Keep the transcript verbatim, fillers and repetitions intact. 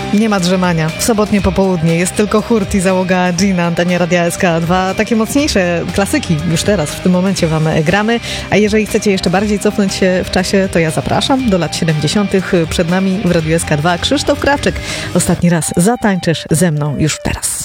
Nie ma drzemania. W sobotnie popołudnie jest tylko hurt i załoga G na antenie Radia S K dwa. Takie mocniejsze klasyki już teraz, w tym momencie wam gramy. A jeżeli chcecie jeszcze bardziej cofnąć się w czasie, to ja zapraszam do lat siedemdziesiątych. Przed nami w Radiu S K dwa Krzysztof Krawczyk. Ostatni raz zatańczysz ze mną już teraz.